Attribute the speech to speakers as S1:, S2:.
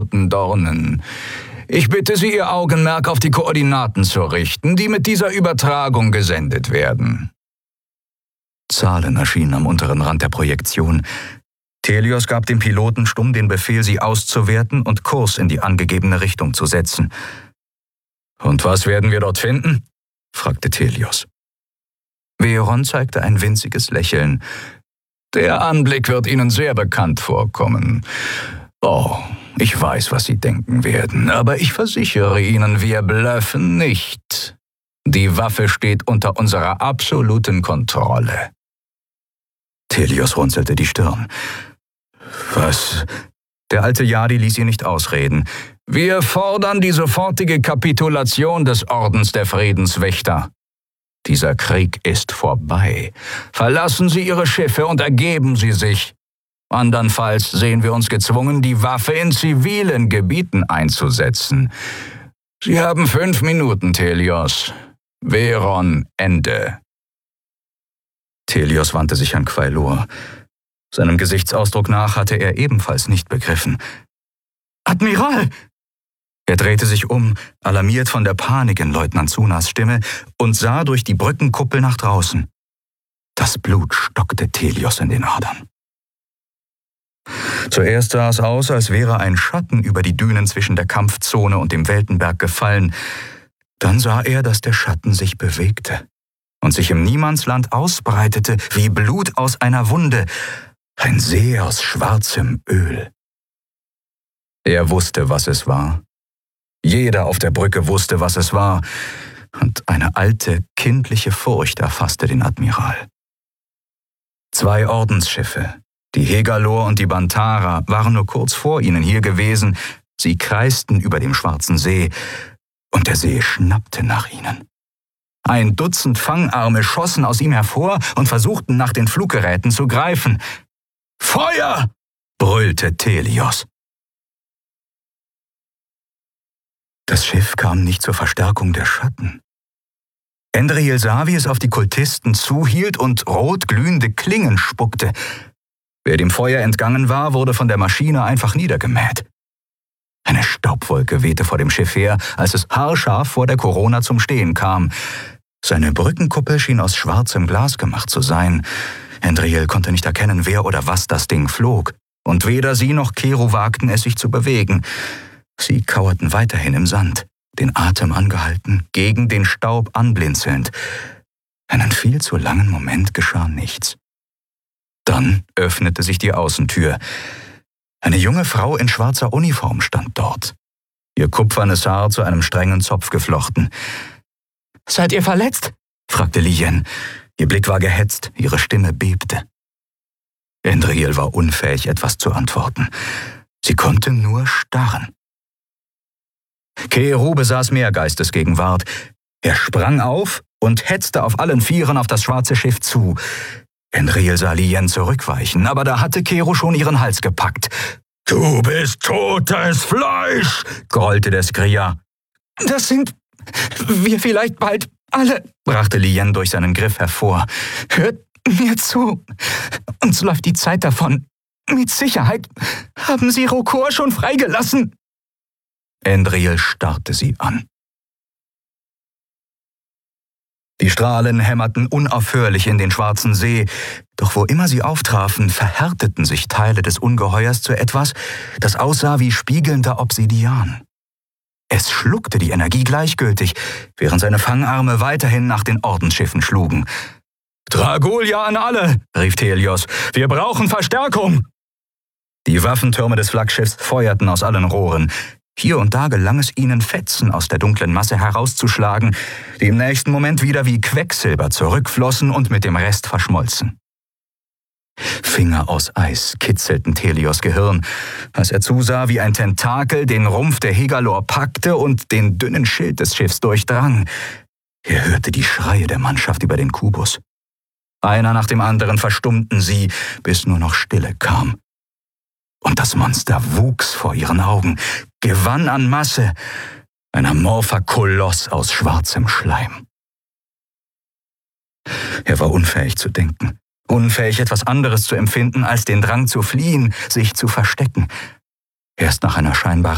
S1: roten Dornen. Ich bitte Sie, Ihr Augenmerk auf die Koordinaten zu richten, die mit dieser Übertragung gesendet werden.
S2: Zahlen erschienen am unteren Rand der Projektion. Thelios gab dem Piloten stumm den Befehl, sie auszuwerten und Kurs in die angegebene Richtung zu setzen.
S1: »Und was werden wir dort finden?« fragte Thelios.
S2: Veron zeigte ein winziges Lächeln.
S1: »Der Anblick wird Ihnen sehr bekannt vorkommen. Oh, ich weiß, was Sie denken werden, aber ich versichere Ihnen, wir bluffen nicht. Die Waffe steht unter unserer absoluten Kontrolle.«
S2: Thelios runzelte die Stirn.
S1: »Was?«
S2: Der alte Yadi ließ ihn nicht ausreden.
S1: »Wir fordern die sofortige Kapitulation des Ordens der Friedenswächter. Dieser Krieg ist vorbei. Verlassen Sie Ihre Schiffe und ergeben Sie sich. Andernfalls sehen wir uns gezwungen, die Waffe in zivilen Gebieten einzusetzen. Sie haben 5 Minuten, Thelios. Veron, Ende.«
S2: Thelios wandte sich an Quailor. Seinem Gesichtsausdruck nach hatte er ebenfalls nicht begriffen. »Admiral!« Er drehte sich um, alarmiert von der Panik in Leutnant Sunas Stimme, und sah durch die Brückenkuppel nach draußen. Das Blut stockte Thelios in den Adern. Zuerst sah es aus, als wäre ein Schatten über die Dünen zwischen der Kampfzone und dem Weltenberg gefallen. Dann sah er, dass der Schatten sich bewegte und sich im Niemandsland ausbreitete wie Blut aus einer Wunde, ein See aus schwarzem Öl. Er wusste, was es war. Jeder auf der Brücke wusste, was es war, und eine alte, kindliche Furcht erfasste den Admiral. 2 Ordensschiffe, die Hegalor und die Bantara, waren nur kurz vor ihnen hier gewesen. Sie kreisten über dem Schwarzen See, und der See schnappte nach ihnen. 1 Dutzend Fangarme schossen aus ihm hervor und versuchten, nach den Fluggeräten zu greifen. »Feuer!« brüllte Thelios. Das Schiff kam nicht zur Verstärkung der Schatten. Endriel sah, wie es auf die Kultisten zuhielt und rot glühende Klingen spuckte. Wer dem Feuer entgangen war, wurde von der Maschine einfach niedergemäht. Eine Staubwolke wehte vor dem Schiff her, als es haarscharf vor der Corona zum Stehen kam. Seine Brückenkuppel schien aus schwarzem Glas gemacht zu sein. Endriel konnte nicht erkennen, wer oder was das Ding flog. Und weder sie noch Kero wagten es, sich zu bewegen. Sie kauerten weiterhin im Sand, den Atem angehalten, gegen den Staub anblinzelnd. Einen viel zu langen Moment geschah nichts. Dann öffnete sich die Außentür. Eine junge Frau in schwarzer Uniform stand dort, ihr kupfernes Haar zu einem strengen Zopf geflochten. »Seid ihr verletzt?« fragte Lien. Ihr Blick war gehetzt, ihre Stimme bebte. Endriel war unfähig, etwas zu antworten. Sie konnte nur starren. Kero besaß mehr Geistesgegenwart. Er sprang auf und hetzte auf allen Vieren auf das schwarze Schiff zu. Endriel sah Lien zurückweichen, aber da hatte Kero schon ihren Hals gepackt. »Du bist totes Fleisch«, grollte der Skria. »Das sind wir vielleicht bald alle«, brachte Lien durch seinen Griff hervor. »Hört mir zu. Uns läuft die Zeit davon. Mit Sicherheit haben Sie Rokor schon freigelassen.« Endriel starrte sie an. Die Strahlen hämmerten unaufhörlich in den schwarzen See, doch wo immer sie auftrafen, verhärteten sich Teile des Ungeheuers zu etwas, das aussah wie spiegelnder Obsidian. Es schluckte die Energie gleichgültig, während seine Fangarme weiterhin nach den Ordensschiffen schlugen. »Dragolia an alle«, rief Thelios, »wir brauchen Verstärkung!« Die Waffentürme des Flaggschiffs feuerten aus allen Rohren. Hier und da gelang es ihnen, Fetzen aus der dunklen Masse herauszuschlagen, die im nächsten Moment wieder wie Quecksilber zurückflossen und mit dem Rest verschmolzen. Finger aus Eis kitzelten Thelios Gehirn, als er zusah, wie ein Tentakel den Rumpf der Hegalor packte und den dünnen Schild des Schiffs durchdrang. Er hörte die Schreie der Mannschaft über den Kubus. Einer nach dem anderen verstummten sie, bis nur noch Stille kam. Und das Monster wuchs vor ihren Augen, gewann an Masse, ein amorpher Koloss aus schwarzem Schleim. Er war unfähig zu denken, unfähig, etwas anderes zu empfinden als den Drang zu fliehen, sich zu verstecken. Erst nach einer scheinbar